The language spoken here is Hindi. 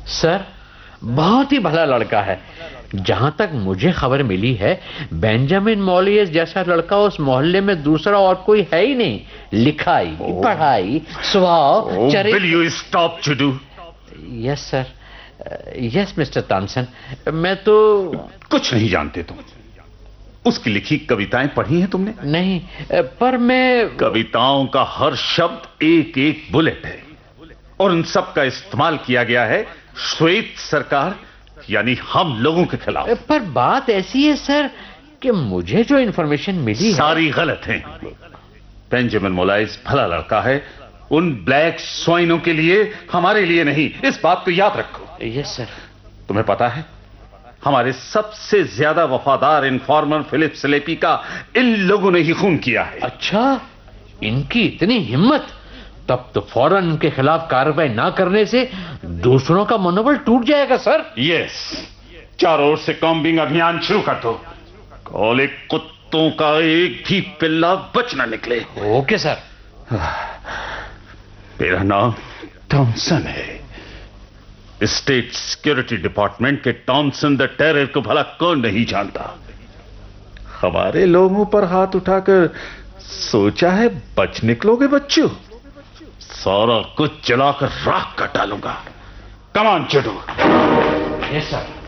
सर, बहुत ही भला लड़का है। जहां तक मुझे खबर मिली है, बेंजामिन मॉलियस जैसा लड़का उस मोहल्ले में दूसरा और कोई है ही नहीं। लिखाई, पढ़ाई, स्वभाव, चरित्र। Will you stop जुडू? Yes sir, yes mister Thomson. मैं तो कुछ नहीं जानते तुम। उसकी लिखी कविताएं पढ़ी हैं तुमने? नहीं, पर मैं... कविताओं का हर शब्द एक एक बुलेट है, और उन सब का इस्तेमाल किया गया है श्वेत सरकार यानी हम लोगों के खिलाफ। पर बात ऐसी है सर कि मुझे जो इन्फॉर्मेशन मिली सारी गलत है। बेंजामिन मोलाइस भला लड़का है, उन ब्लैक स्वाइनों के लिए, हमारे लिए नहीं। इस बात को याद रखो। Yes sir. तुम्हें पता है, हमारे सबसे ज्यादा वफादार इन्फॉर्मर फिलिप स्लेपी का इन लोगों ने ही खून किया है। अच्छा, इनकी इतनी हिम्मत! तब तो फौरन उनके खिलाफ कार्रवाई ना करने से दूसरों का मनोबल टूट जाएगा सर। यस, चारों ओर से कॉम्बिंग अभियान शुरू कर दो। काले कुत्तों का एक भी पिल्ला बच ना निकले। Okay sir. मेरा नाम टॉमसन है। स्टेट सिक्योरिटी डिपार्टमेंट के टॉमसन द टेरर को भला कौन नहीं जानता। हमारे लोगों पर हाथ उठाकर सोचा है बच निकलोगे बच्चों? सारा कुछ जलाकर राख कर डालूंगा। Come on जुडू। Yes sir.